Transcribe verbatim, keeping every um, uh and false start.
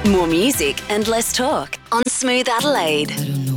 More music and less talk on Smooth Adelaide. I don't know